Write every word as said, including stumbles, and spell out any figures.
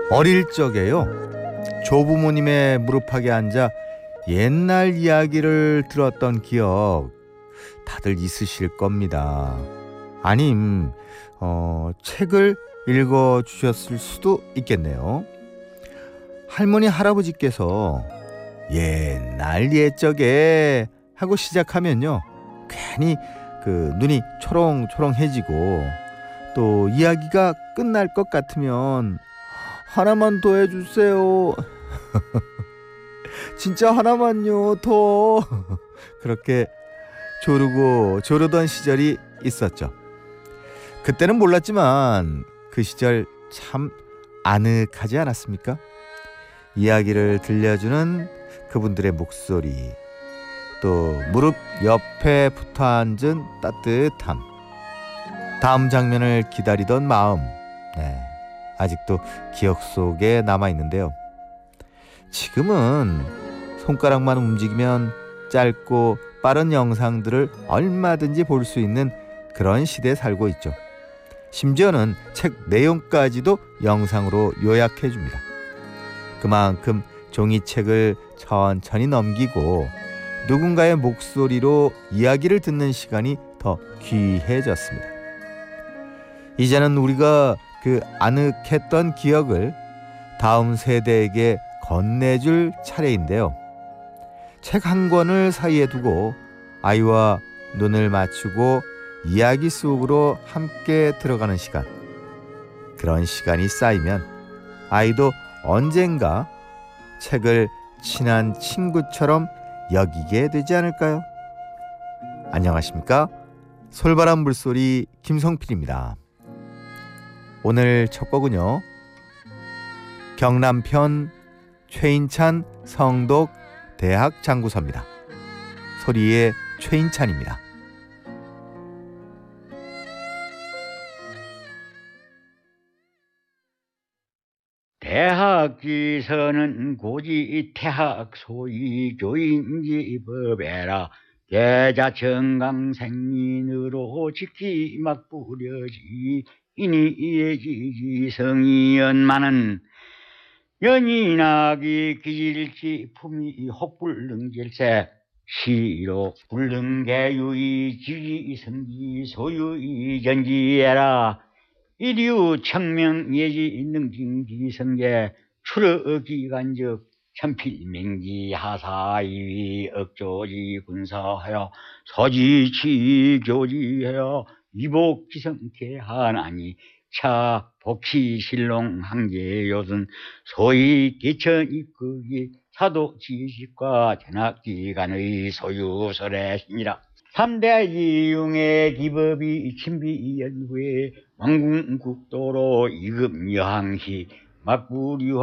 어릴 적에요, 조부모님의 무릎팍에 앉아 옛날 이야기를 들었던 기억 다들 있으실 겁니다. 아님 어, 책을 읽어주셨을 수도 있겠네요. 할머니 할아버지께서 옛날 옛적에 하고 시작하면요, 괜히 그 눈이 초롱초롱해지고, 또 이야기가 끝날 것 같으면 하나만 더 해주세요. 진짜 하나만요 더. 그렇게 조르고 조르던 시절이 있었죠. 그때는 몰랐지만 그 시절 참 아늑하지 않았습니까? 이야기를 들려주는 그분들의 목소리, 또 무릎 옆에 붙어 앉은 따뜻함, 다음 장면을 기다리던 마음, 네, 아직도 기억 속에 남아있는데요. 지금은 손가락만 움직이면 짧고 빠른 영상들을 얼마든지 볼 수 있는 그런 시대에 살고 있죠. 심지어는 책 내용까지도 영상으로 요약해줍니다. 그만큼 종이책을 천천히 넘기고 누군가의 목소리로 이야기를 듣는 시간이 더 귀해졌습니다. 이제는 우리가 그 아늑했던 기억을 다음 세대에게 건네줄 차례인데요. 책 한 권을 사이에 두고 아이와 눈을 맞추고 이야기 속으로 함께 들어가는 시간, 그런 시간이 쌓이면 아이도 언젠가 책을 친한 친구처럼 여기게 되지 않을까요? 안녕하십니까? 솔바람 물소리 김성필입니다. 오늘 첫 곡은요, 경남편 최인찬 성독 대학 장구서입니다. 소리의 최인찬입니다. 대학지서는 고지 태학 소위 교인지 법에라 계자 정강생민으로 지키 막 부려지 이니 예지지 성이연만은 연인하기 기질지 품이 혹불능질세 시로 불능계유의 지지성지 소유의 전지해라 이류 청명예지 능징지성계 출어기간적 천필맹지 하사이위 억조지 군사하여 서지치 교지하여 이복지성태하나니 차 복시실롱 항제요순 소위 기천입극이 사도지식과 전학기간의 소유설의시니라. 삼대 이융의 기법이 친비연구에 왕궁국도로 이급여항시 막부류